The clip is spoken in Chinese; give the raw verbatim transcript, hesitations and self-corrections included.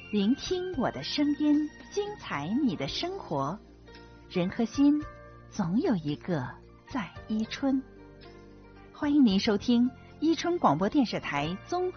聆听我的声音，精彩你的生活。人和心，总有一个在伊春。欢迎您收听伊春广播电视台综合